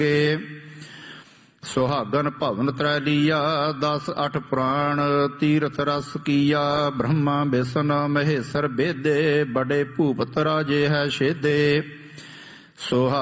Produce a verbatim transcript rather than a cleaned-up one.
ਸੁਹਾਗਨ ਭਵਨ ਤ੍ਰੈ ਲੀਆ, ਦਸ ਅਠ ਪੁਰਾਣ ਤੀਰਥ ਰਸ ਕੀਆ। ਬ੍ਰਹਮਾ ਬਿਸ਼ਨ ਮਹੇਸ਼ਰ ਬੇਦੇ, ਬੜੇ ਭੂਪਤ ਰਾਜੇ ਹੈ ਛੇਦੇ। ਸੁਹਾ